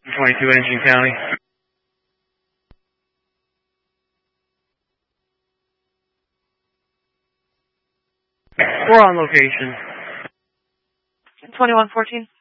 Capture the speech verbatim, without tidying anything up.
twenty-two Engine County. We're on location. twenty-one fourteen.